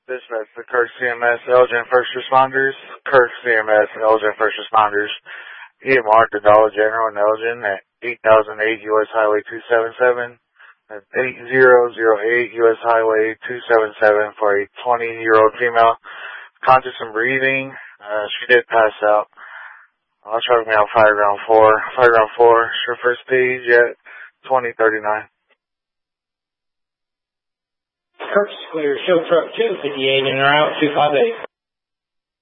Dispatch the Kirk CMS Elgin First Responders. Kirk CMS Elgin First Responders. EMR to Dollar General in Elgin at 8008 U.S. Highway 277. That's 8008 U.S. Highway 277 for a 20-year-old female. Conscious and breathing. She did pass out. I'll try to be on fire ground 4. Fire ground 4, her first page at 2039. Kirk's clear. Show truck 258 in and out 258.